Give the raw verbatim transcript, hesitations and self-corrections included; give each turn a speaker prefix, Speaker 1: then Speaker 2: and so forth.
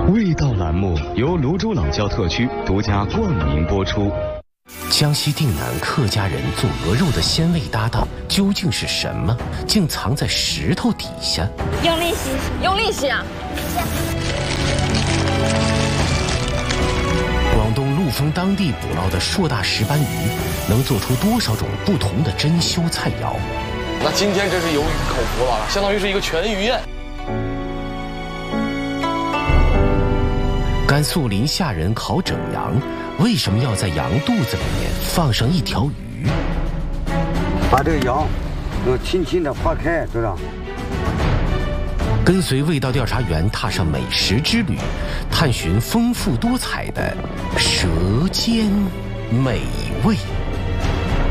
Speaker 1: 味道栏目由泸州老窖特区独家冠名播出。
Speaker 2: 江西定南客家人做鹅肉的鲜味搭档究竟是什么？竟藏在石头底下。
Speaker 3: 用力吸，用力吸啊！
Speaker 2: 广东陆丰当地捕捞的硕大石斑鱼，能做出多少种不同的珍馐菜肴？
Speaker 4: 那今天真是有鱼口福了，相当于是一个全鱼宴。
Speaker 2: 甘肃临夏人烤整羊，为什么要在羊肚子里面放上一条鱼？
Speaker 5: 把这个羊，呃，轻轻的划开，知道？
Speaker 2: 跟随味道调查员踏上美食之旅，探寻丰富多彩的舌尖美味。